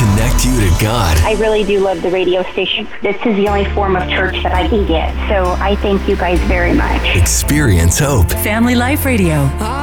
connect you to God. I really do love the radio station. This is the only form of church that I can get. So I thank you guys very much. Experience hope. Family Life Radio.